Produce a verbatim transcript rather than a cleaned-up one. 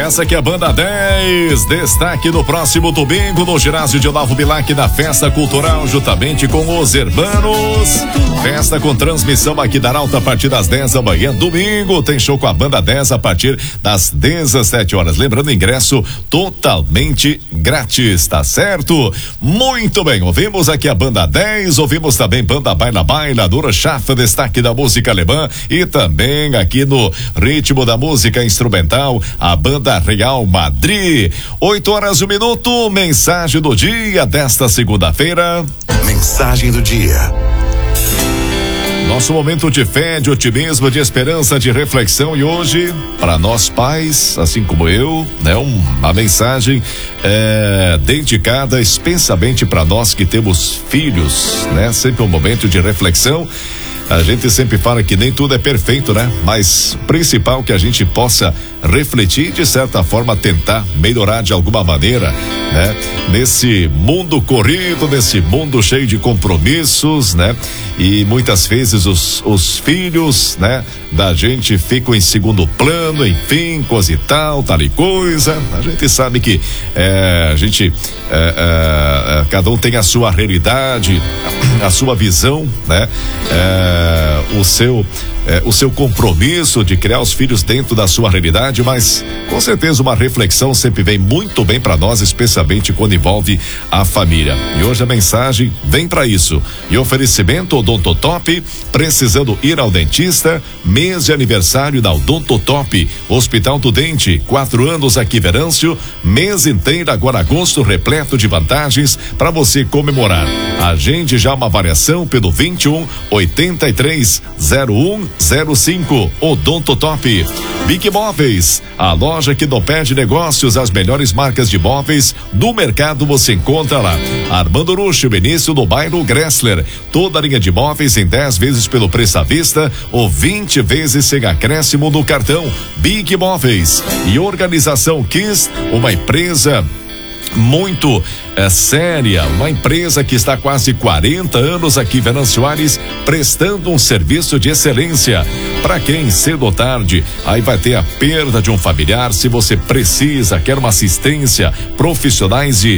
Essa que é a Banda dez, destaque no próximo domingo no ginásio de Olavo Bilac na Festa Cultural, juntamente com os Hermanos. Festa com transmissão aqui da Arauto a partir das dez da manhã. Domingo tem show com a Banda dez a partir das dezessete horas. Lembrando, ingresso totalmente grátis, tá certo? Muito bem, ouvimos aqui a Banda dez, ouvimos também Banda Baila Baila, Dura Chafa, destaque da música alemã, e também aqui no ritmo da música instrumental, a Banda Real Madrid. oito horas um minuto, mensagem do dia desta segunda-feira. Mensagem do dia. Nosso momento de fé, de otimismo, de esperança, de reflexão, e hoje, para nós pais, assim como eu, né, uma mensagem é, dedicada especialmente para nós que temos filhos, né? Sempre um momento de reflexão. A gente sempre fala que nem tudo é perfeito, né? Mas o principal que a gente possa refletir, de certa forma tentar melhorar de alguma maneira, né? Nesse mundo corrido, nesse mundo cheio de compromissos, né? E muitas vezes os, os filhos, né? Da gente ficam em segundo plano, enfim, coisa e tal, tal e coisa. A gente sabe que é, a gente, é, é, cada um tem a sua realidade, a sua visão, né? É, o seu É, o seu compromisso de criar os filhos dentro da sua realidade, mas com certeza uma reflexão sempre vem muito bem para nós, especialmente quando envolve a família. E hoje a mensagem vem para isso. E oferecimento Odontotop, precisando ir ao dentista, mês de aniversário da Odontotop, Hospital do Dente, quatro anos aqui Verâncio, mês inteiro agora agosto, repleto de vantagens para você comemorar. Agende já uma avaliação pelo vinte e um, oitenta e três, zero um zero cinco. Odontotop. Big Móveis, a loja que não perde negócios, as melhores marcas de móveis do mercado você encontra lá. Armando Ruxo, início no bairro Gressler, toda a linha de móveis em dez vezes pelo preço à vista ou vinte vezes sem acréscimo no cartão. Big Móveis. E Organização Kiss, uma empresa muito é, séria, uma empresa que está há quase quarenta anos aqui em Venâncio Aires, prestando um serviço de excelência. Para quem cedo ou tarde aí vai ter a perda de um familiar, se você precisa, quer uma assistência, profissionais de